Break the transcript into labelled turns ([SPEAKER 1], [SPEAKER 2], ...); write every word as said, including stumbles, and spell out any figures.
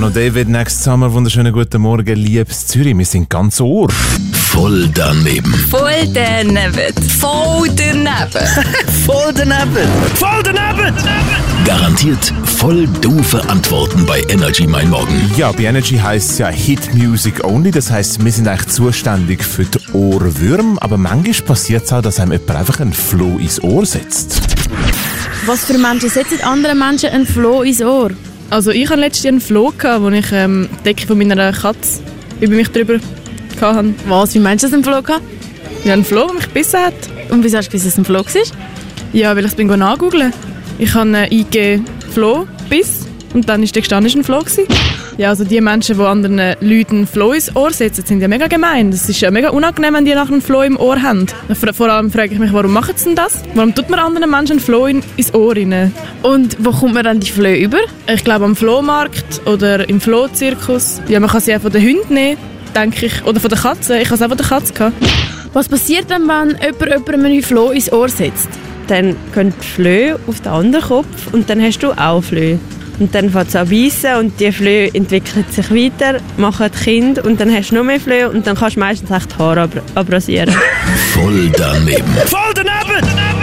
[SPEAKER 1] Stefan und David, next zusammen. Wunderschönen guten Morgen, liebes Zürich. Wir sind ganz Ohr.
[SPEAKER 2] Voll daneben.
[SPEAKER 3] Voll daneben. Voll daneben.
[SPEAKER 4] Voll daneben. Voll daneben.
[SPEAKER 2] Garantiert voll doofe Antworten bei Energy Mein Morgen.
[SPEAKER 1] Ja, bei Energy heisst es ja Hit Music Only. Das heisst, wir sind eigentlich zuständig für die Ohrwürmer. Aber manchmal passiert es auch, dass einem jemand einfach einen Floh ins Ohr setzt.
[SPEAKER 5] Was für Menschen setzen anderen Menschen einen Floh ins Ohr?
[SPEAKER 6] Also ich hatte letztens einen Floh, wo ich ähm, die Decke von meiner Katze über mich drüber hatte.
[SPEAKER 5] Was, wie meinst du, dass du einen Floh gehabt?
[SPEAKER 6] Ja, einen Floh, der mich gebissen hat.
[SPEAKER 5] Und wieso hast du gewusst, dass es ein Floh war?
[SPEAKER 6] Ja, weil ich es bin nachgoogeln. Ich habe äh, eingegeben Floh, Biss und dann ist der gestanden, ist ein Floh gewesen. Ja, also die Menschen, die anderen Leuten einen Floh ins Ohr setzen, sind ja mega gemein. Das ist ja mega unangenehm, wenn die nachher einen Floh im Ohr haben. Vor allem frage ich mich, warum machen sie denn das? Warum tut man anderen Menschen einen Floh in, ins Ohr rein?
[SPEAKER 5] Und wo kommt man dann die Flöhe über?
[SPEAKER 6] Ich glaube am Flohmarkt oder im Flohzirkus. Ja, man kann sie auch von den Hunden nehmen, denke ich. Oder von der Katze. Ich habe es auch von der Katze gehabt.
[SPEAKER 5] Was passiert dann, wenn jemand jemandem einen Floh ins Ohr setzt?
[SPEAKER 7] Dann gehen die Flöhe auf den anderen Kopf und dann hast du auch Flöhe. Und dann fängt es an zu beißen und die Flöhe entwickeln sich weiter, machen Kinder und dann hast du noch mehr Flöhe und dann kannst du meistens echt die Haare ab- abrasieren.
[SPEAKER 2] Voll daneben.
[SPEAKER 4] Voll daneben.